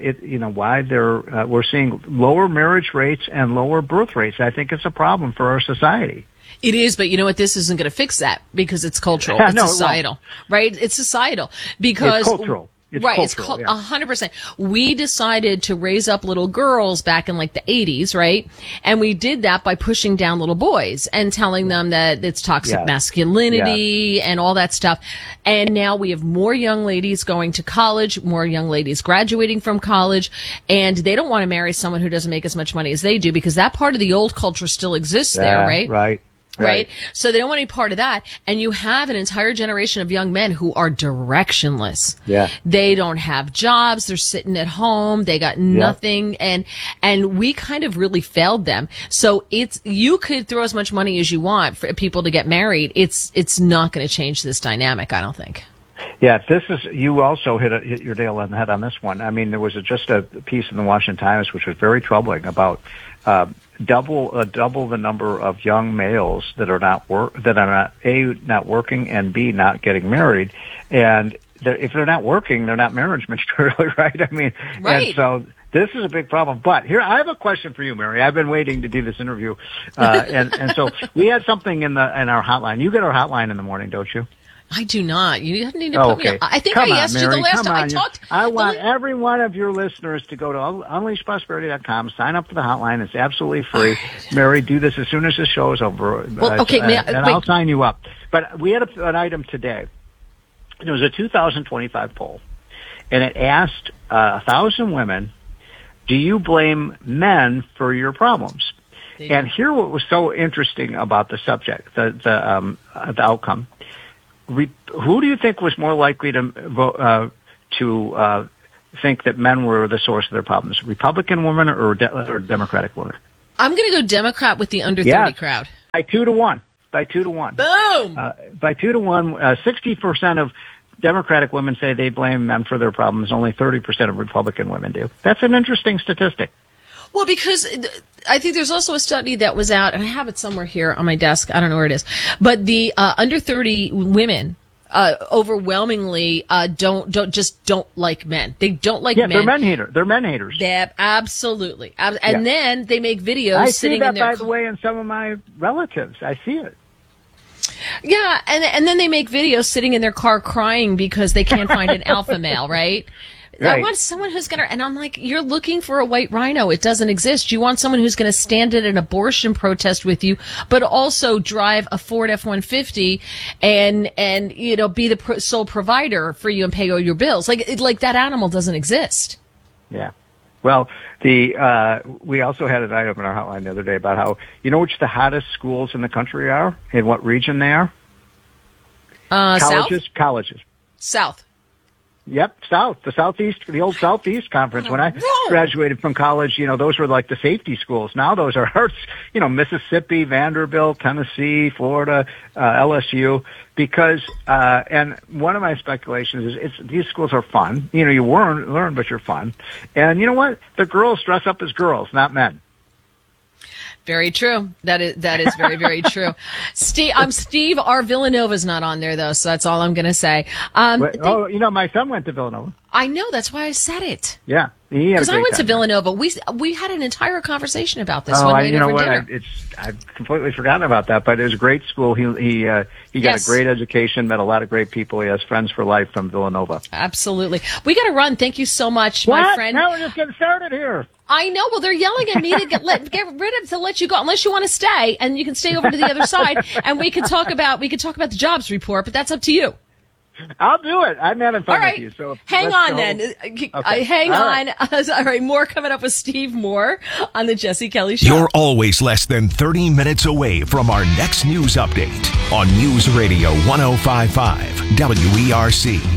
we're seeing lower marriage rates and lower birth rates. I think it's a problem for our society. It is, but you know what? This isn't going to fix that because it's cultural. It's societal, right? It's societal because it's cultural. It's right, cultural, it's 100%. We decided to raise up little girls back in like the 80s, right? And we did that by pushing down little boys and telling them that it's toxic masculinity and all that stuff. And now we have more young ladies going to college, more young ladies graduating from college, and they don't want to marry someone who doesn't make as much money as they do because that part of the old culture still exists there, right? Right. So they don't want any part of that. And you have an entire generation of young men who are directionless. Yeah. They don't have jobs. They're sitting at home. They got nothing. And we kind of really failed them. So you could throw as much money as you want for people to get married. It's not going to change this dynamic, I don't think. Yeah, you also hit your nail on the head on this one. I mean, there was just a piece in the Washington Times which was very troubling about double the number of young males that are not not working, and B, not getting married. And if they're not working, they're not marriage materially, right? I mean, right. And so this is a big problem. But here, I have a question for you, Mary. I've been waiting to do this interview, and so we had something in our hotline. You get our hotline in the morning, don't you? I do not. You need to put me on. I think I asked you the last time I talked. I want every one of your listeners to go to unleashprosperity.com, sign up for the hotline. It's absolutely free. Mary, do this as soon as the show is over. Well, okay, and I'll sign you up. But we had an item today. It was a 2025 poll, and it asked 1,000 women, do you blame men for your problems? And here what was so interesting about the subject, the outcome. Who do you think was more likely to vote, to think that men were the source of their problems? Republican women or Democratic women? I'm going to go Democrat with the under 30 crowd. By 2-1. Boom! By 2-1, 60% of Democratic women say they blame men for their problems. Only 30% of Republican women do. That's an interesting statistic. Well, because I think there's also a study that was out, and I have it somewhere here on my desk. I don't know where it is. But the under 30 women overwhelmingly don't like men. They don't like men. Yeah, they're men haters. Absolutely. And then they make videos sitting in their... I see that, by the way, in some of my relatives. I see it. Yeah, and then they make videos sitting in their car crying because they can't find an alpha male, right? Right. I want someone who's going to, and I'm like, you're looking for a white rhino. It doesn't exist. You want someone who's going to stand at an abortion protest with you, but also drive a Ford F-150 and be the sole provider for you and pay all your bills. Like that animal doesn't exist. Yeah. Well, we also had an item in our hotline the other day about how, which the hottest schools in the country are and what region they are? Colleges. South. Yep, South, the Southeast, the old Southeast Conference. When I graduated from college, those were like the safety schools. Now those are, Mississippi, Vanderbilt, Tennessee, Florida, LSU, because, and one of my speculations is these schools are fun. You learn, but you're fun. And you know what? The girls dress up as girls, not men. Very true. That is very, very true. Steve R. Villanova's not on there though, so that's all I'm going to say. My son went to Villanova. I know, that's wwhy I said it. Yeah. Because I went to Villanova. We had an entire conversation about this one night over dinner. I've completely forgotten about that, but it was a great school. He got a great education, met a lot of great people. He has friends for life from Villanova. Absolutely. We got to run. Thank you so much, my friend. Now we're just getting started here. I know. Well, they're yelling at me to get rid of to let you go, unless you want to stay, and you can stay over to the other side, and we can talk about the jobs report. But that's up to you. I'll do it. I'm having fun with you. So hang on then. Okay. Hang on. All right. More coming up with Steve Moore on the Jesse Kelly Show. You're always less than 30 minutes away from our next news update on News Radio 105.5 WERC.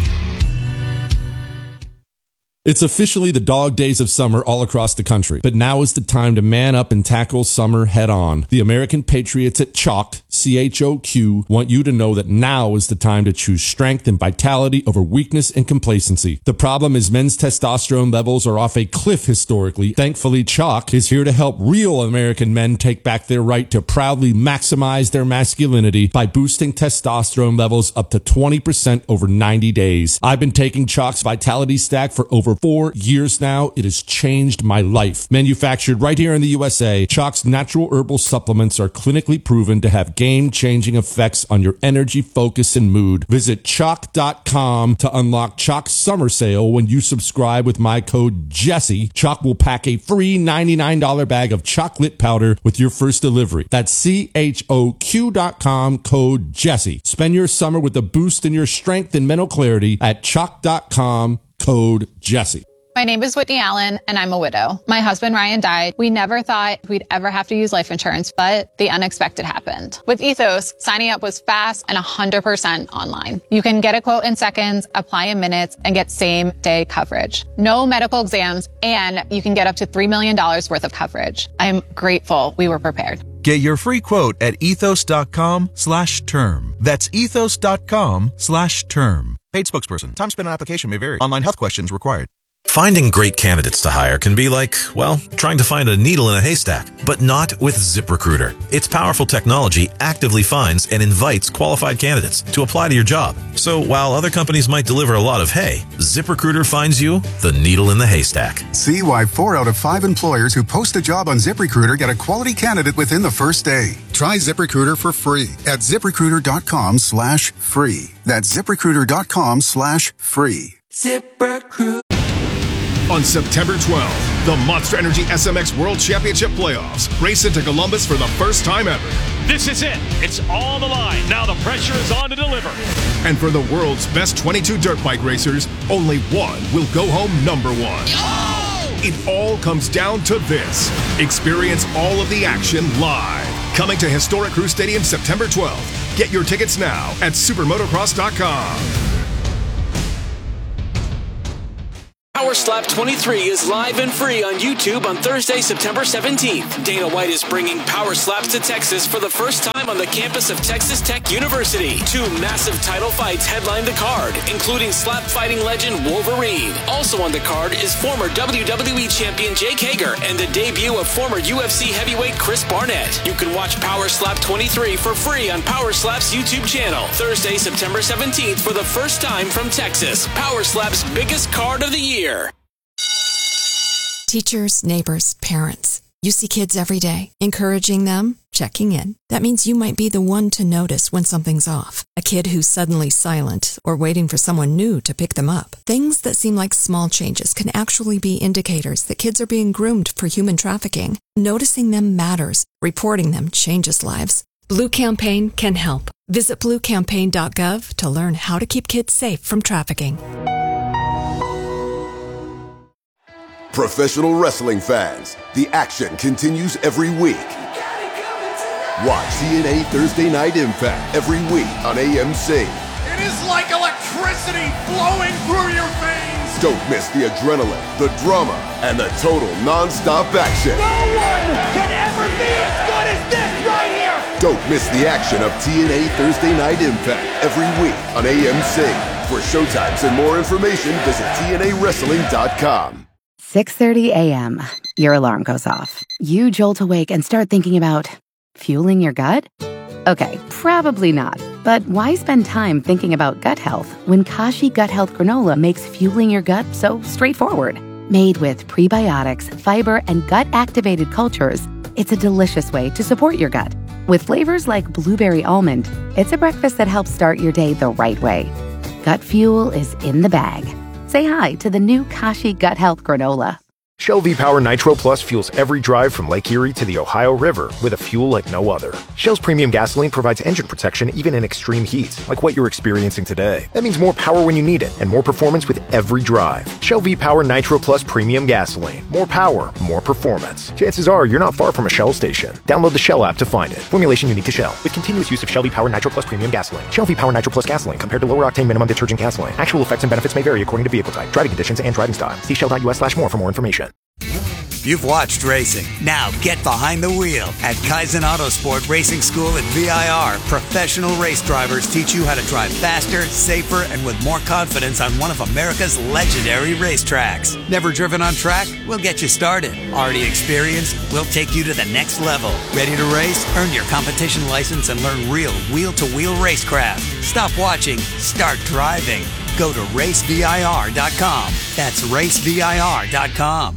It's officially the dog days of summer all across the country, but now is the time to man up and tackle summer head on. The American Patriots at Chalk, CHOQ, want you to know that now is the time to choose strength and vitality over weakness and complacency. The problem is men's testosterone levels are off a cliff historically. Thankfully, Chalk is here to help real American men take back their right to proudly maximize their masculinity by boosting testosterone levels up to 20% over 90 days. I've been taking Chalk's Vitality Stack for over 4 years now. It has changed my life. Manufactured right here in the USA, Chalk's natural herbal supplements are clinically proven to have game-changing effects on your energy, focus, and mood. Visit Chalk.com to unlock Chalk's summer sale. When you subscribe with my code Jesse, Chalk will pack a free $99 bag of chocolate powder with your first delivery. That's CHOQ.com, code Jesse. Spend your summer with a boost in your strength and mental clarity at Chalk.com, code Jesse. My name is Whitney Allen, and I'm a widow. My husband, Ryan, died. We never thought we'd ever have to use life insurance, but the unexpected happened. With Ethos, signing up was fast and 100% online. You can get a quote in seconds, apply in minutes, and get same-day coverage. No medical exams, and you can get up to $3 million worth of coverage. I'm grateful we were prepared. Get your free quote at ethos.com/term. That's ethos.com/term. Paid spokesperson. Time spent on application may vary. Online health questions required. Finding great candidates to hire can be like, well, trying to find a needle in a haystack, but not with ZipRecruiter. Its powerful technology actively finds and invites qualified candidates to apply to your job. So while other companies might deliver a lot of hay, ZipRecruiter finds you the needle in the haystack. See why 4 out of 5 employers who post a job on ZipRecruiter get a quality candidate within the first day. Try ZipRecruiter for free at ZipRecruiter.com/free. That's ZipRecruiter.com/free. ZipRecruiter. On September 12th, the Monster Energy SMX World Championship Playoffs race into Columbus for the first time ever. This is it. It's all the line. Now the pressure is on to deliver. And for the world's best 22 dirt bike racers, only one will go home number one. It all comes down to this. Experience all of the action live. Coming to Historic Crew Stadium September 12th. Get your tickets now at supermotocross.com. Power Slap 23 is live and free on YouTube on Thursday, September 17th. Dana White is bringing Power Slaps to Texas for the first time on the campus of Texas Tech University. 2 massive title fights headline the card, including slap fighting legend Wolverine. Also on the card is former WWE champion Jake Hager and the debut of former UFC heavyweight Chris Barnett. You can watch Power Slap 23 for free on Power Slap's YouTube channel. Thursday, September 17th for the first time from Texas. Power Slap's biggest card of the year. Teachers, neighbors, parents. You see kids every day. Encouraging them, checking in. That means you might be the one to notice when something's off. A kid who's suddenly silent or waiting for someone new to pick them up. Things that seem like small changes can actually be indicators that kids are being groomed for human trafficking. Noticing them matters. Reporting them changes lives. Blue Campaign can help. Visit bluecampaign.gov to learn how to keep kids safe from trafficking. Professional wrestling fans, the action continues every week. Watch TNA Thursday Night Impact every week on AMC. It is like electricity flowing through your veins. Don't miss the adrenaline, the drama, and the total non-stop action. No one can ever be as good as this right here. Don't miss the action of TNA Thursday Night Impact every week on AMC. For showtimes and more information, visit TNAWrestling.com. 6:30 a.m. Your alarm goes off. You jolt awake and start thinking about fueling your gut? Okay, probably not. But why spend time thinking about gut health when Kashi Gut Health Granola makes fueling your gut so straightforward? Made with prebiotics, fiber, and gut-activated cultures, it's a delicious way to support your gut. With flavors like blueberry almond, it's a breakfast that helps start your day the right way. Gut fuel is in the bag. Say hi to the new Kashi Gut Health Granola. Shell V-Power Nitro Plus fuels every drive from Lake Erie to the Ohio River with a fuel like no other. Shell's premium gasoline provides engine protection even in extreme heat, like what you're experiencing today. That means more power when you need it and more performance with every drive. Shell V-Power Nitro Plus premium gasoline. More power, more performance. Chances are you're not far from a Shell station. Download the Shell app to find it. Formulation unique to Shell. With continuous use of Shell V-Power Nitro Plus premium gasoline. Shell V-Power Nitro Plus gasoline compared to lower octane minimum detergent gasoline. Actual effects and benefits may vary according to vehicle type, driving conditions, and driving style. See shell.us/more for more information. You've watched racing. Now get behind the wheel. At Kaizen Autosport Racing School at VIR, professional race drivers teach you how to drive faster, safer, and with more confidence on one of America's legendary racetracks. Never driven on track? We'll get you started. Already experienced? We'll take you to the next level. Ready to race? Earn your competition license and learn real wheel-to-wheel racecraft. Stop watching. Start driving. Go to racevir.com. That's racevir.com.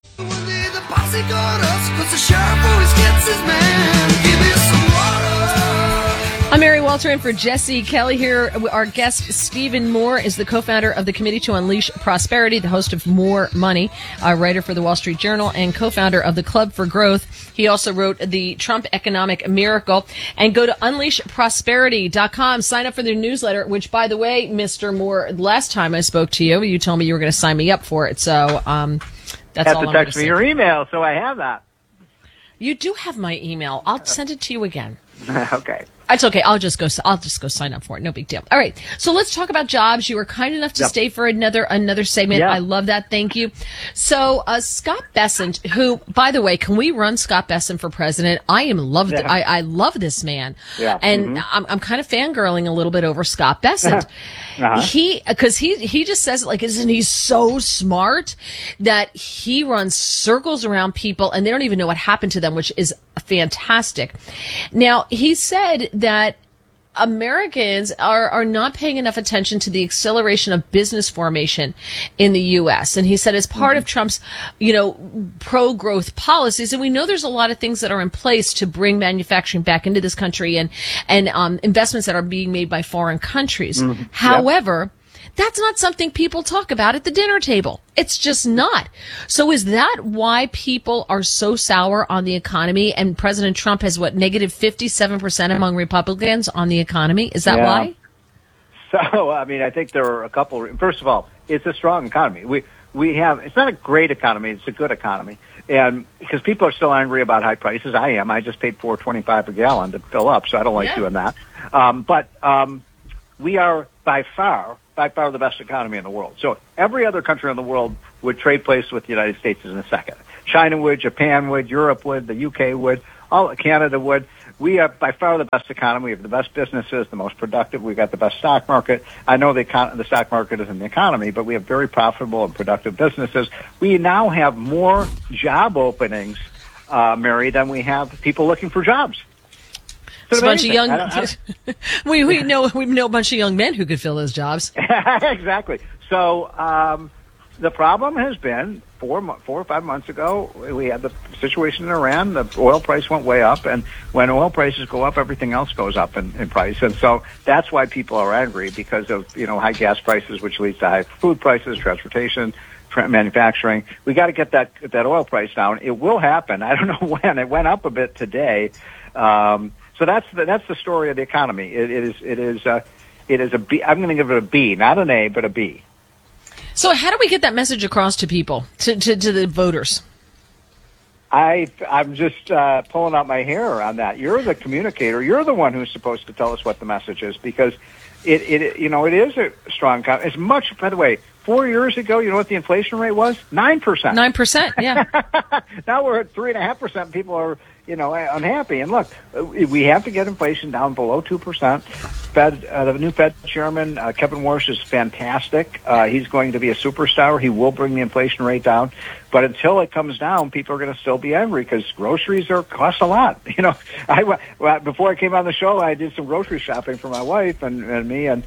I'm Mary Walter in for Jesse Kelly here. Our guest, Stephen Moore, is the co-founder of the Committee to Unleash Prosperity, the host of More Money, a writer for the Wall Street Journal, and co-founder of the Club for Growth. He also wrote The Trump Economic Miracle. And go to unleashprosperity.com. Sign up for their newsletter, which, by the way, Mr. Moore, last time I spoke to you, you told me you were going to sign me up for it. So that's all I'm going to say. You have to text me your email, so I have that. You do have my email. I'll send it to you again. Okay. It's okay. I'll just go sign up for it. No big deal. All right. So let's talk about jobs. You were kind enough to stay for another segment. Yeah. I love that. Thank you. So Scott Bessent, who, by the way, can we run Scott Bessent for president? I love this man. Yeah. And I'm kind of fangirling a little bit over Scott Bessent. Because he just says it like, isn't he so smart that he runs circles around people and they don't even know what happened to them, which is fantastic. Now, he said that Americans are not paying enough attention to the acceleration of business formation in the U.S. And he said as part of Trump's, pro-growth policies, and we know there's a lot of things that are in place to bring manufacturing back into this country and investments that are being made by foreign countries. However, that's not something people talk about at the dinner table. It's just not. So is that why people are so sour on the economy? And President Trump has negative 57% among Republicans on the economy? Is that why? So, I think there are a couple. First of all, it's a strong economy. We have, it's not a great economy. It's a good economy. And because people are still angry about high prices, I am. I just paid $4.25 a gallon to fill up, so I don't like doing that. But we are by far the best economy in the world. So every other country in the world would trade places with the United States in a second. China would, Japan would, Europe would, the UK would, Canada would. We are by far the best economy. We have the best businesses, the most productive. We've got the best stock market. I know the stock market isn't the economy, but we have very profitable and productive businesses. We now have more job openings, Mary, than we have people looking for jobs. It's a bunch of young. We know a bunch of young men who could fill those jobs. Exactly. So the problem has been 4 or 5 months ago, we had the situation in Iran. The oil price went way up, and when oil prices go up, everything else goes up in price. And so that's why people are angry, because of high gas prices, which leads to high food prices, transportation, manufacturing. We got to get that oil price down. It will happen. I don't know when. It went up a bit today. So that's the story of the economy. It is a B. I'm going to give it a B, not an A, but a B. So how do we get that message across to people, to the voters? I'm just pulling out my hair on that. You're the communicator. You're the one who's supposed to tell us what the message is, because it is a strong economy. It's much, by the way, 4 years ago, you know what the inflation rate was? 9%. 9%, yeah. Now we're at 3.5%. People are, unhappy. And look, we have to get inflation down below 2%. The new Fed chairman, Kevin Warsh, is fantastic. He's going to be a superstar. He will bring the inflation rate down. But until it comes down, people are going to still be angry because groceries cost a lot. Before I came on the show, I did some grocery shopping for my wife and me, and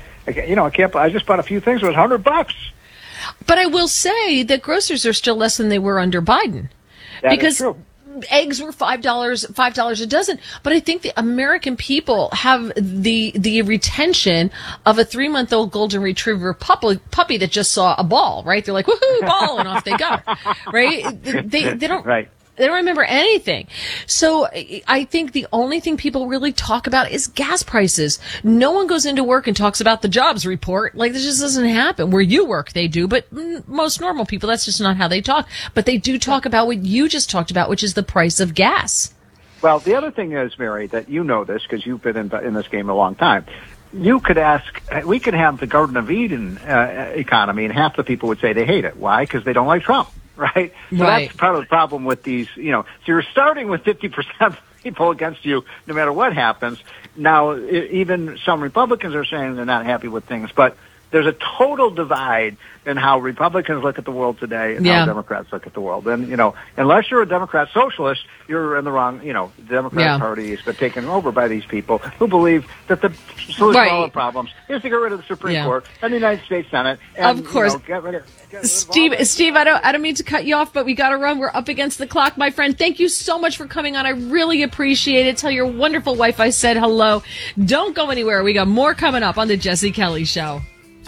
I just bought a few things. It was $100. But I will say that groceries are still less than they were under Biden. That is true. Eggs were $5 a dozen. But I think the American people have the retention of a 3-month-old golden retriever puppy that just saw a ball, right? They're like, woohoo, ball, and off they go, right? They don't. Right. They don't remember anything. So I think the only thing people really talk about is gas prices. No one goes into work and talks about the jobs report. Like, this just doesn't happen. Where you work, they do, but most normal people, that's just not how they talk. But they do talk about what you just talked about, which is the price of gas. Well, the other thing is, Mary, that you know this because you've been in this game a long time. We could have the Garden of Eden economy, and half the people would say they hate it. Why? Because they don't like Trump. Right? So that's part of the problem with these, so you're starting with 50% people against you no matter what happens. Now, even some Republicans are saying they're not happy with things, but there's a total divide in how Republicans look at the world today and how Democrats look at the world. And, unless you're a Democrat socialist, you're in the wrong, the Democrat Party has been taken over by these people who believe that the solution to all the problems is to get rid of the Supreme Court and the United States Senate. And, of course. Get rid of Steve, I don't mean to cut you off, but we got to run. We're up against the clock, my friend. Thank you so much for coming on. I really appreciate it. Tell your wonderful wife I said hello. Don't go anywhere. We got more coming up on the Jesse Kelly Show.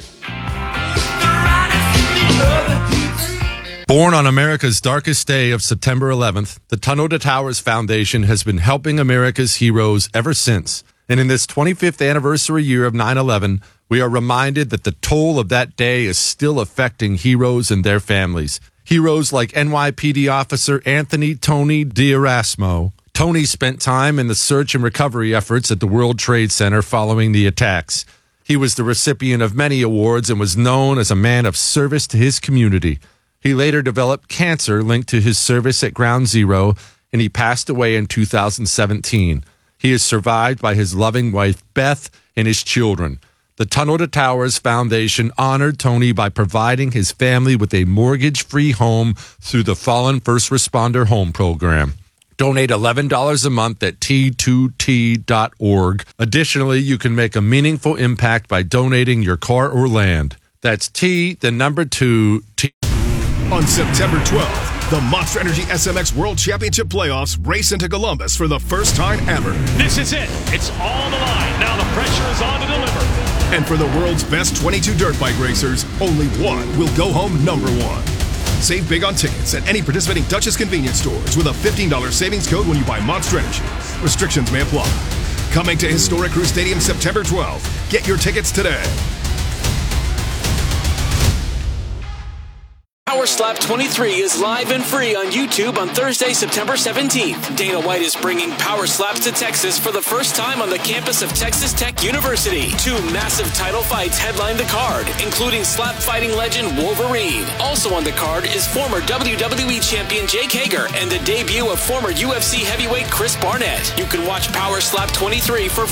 Born on America's darkest day of September 11th, the Tunnel to Towers Foundation has been helping America's heroes ever since. And in this 25th anniversary year of 9/11, we are reminded that the toll of that day is still affecting heroes and their families. Heroes like NYPD officer Anthony Tony D'Erasmo, Tony spent time in the search and recovery efforts at the World Trade Center following the attacks. He was the recipient of many awards and was known as a man of service to his community. He later developed cancer linked to his service at Ground Zero, and he passed away in 2017. He is survived by his loving wife, Beth, and his children. The Tunnel to Towers Foundation honored Tony by providing his family with a mortgage-free home through the Fallen First Responder Home Program. Donate $11 a month at T2T.org. Additionally, you can make a meaningful impact by donating your car or land. That's T2T. On September 12th, the Monster Energy SMX World Championship Playoffs race into Columbus for the first time ever. This is it. It's all the line. Now the pressure is on to deliver. And for the world's best 22 dirt bike racers, only one will go home number one. Save big on tickets at any participating Duchess convenience stores with a $15 savings code when you buy Monster Energy. Restrictions may apply. Coming to Historic Crew Stadium September 12th. Get your tickets today. Power Slap 23 is live and free on YouTube on Thursday, September 17th. Dana White is bringing Power Slaps to Texas for the first time on the campus of Texas Tech University. 2 massive title fights headline the card, including slap fighting legend Wolverine. Also on the card is former WWE champion Jake Hager and the debut of former UFC heavyweight Chris Barnett. You can watch Power Slap 23 for